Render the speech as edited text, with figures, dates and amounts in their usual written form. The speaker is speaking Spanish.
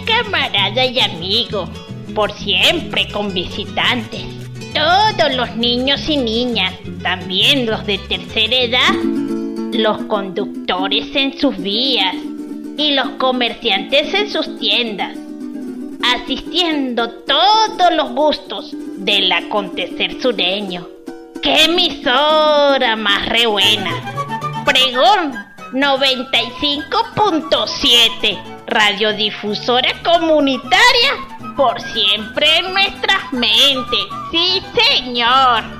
camarada y amigo, por siempre con visitantes. Todos los niños y niñas, también los de tercera edad, los conductores en sus vías y los comerciantes en sus tiendas, asistiendo todos los gustos del acontecer sureño. ¡Qué emisora más re buena! Pregón 95.7, radiodifusora comunitaria, por siempre en nuestras mentes. ¡Sí, señor!